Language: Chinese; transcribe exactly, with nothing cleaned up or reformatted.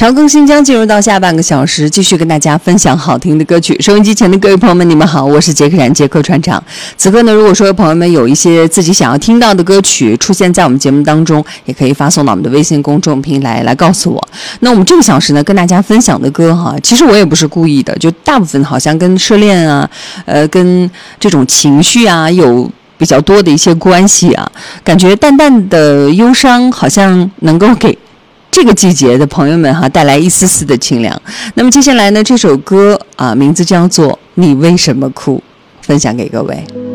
潮更新将进入到下半个小时，继续跟大家分享好听的歌曲。收音机前的各位朋友们，你们好，我是杰克然杰克船长。此刻呢，如果说朋友们有一些自己想要听到的歌曲出现在我们节目当中，也可以发送到我们的微信公众平台来告诉我。那我们这个小时呢，跟大家分享的歌哈，其实我也不是故意的，就大部分好像跟失恋啊，呃，跟这种情绪啊有比较多的一些关系啊，感觉淡淡的忧伤好像能够给这个季节的朋友们哈带来一丝丝的清凉。那么接下来呢，这首歌啊名字叫做《你为什么哭》，分享给各位。